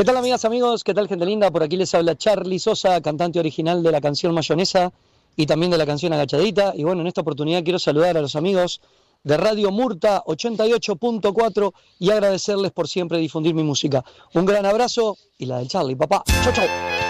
¿Qué tal amigas, amigos? ¿Qué tal gente linda? Por aquí les habla Charly Sosa, cantante original de la canción Mayonesa y también de la canción Agachadita. Y bueno, en esta oportunidad quiero saludar a los amigos de Radio Murta 88.4 y agradecerles por siempre difundir mi música. Un gran abrazo y la del Charly, papá. Chau, chau.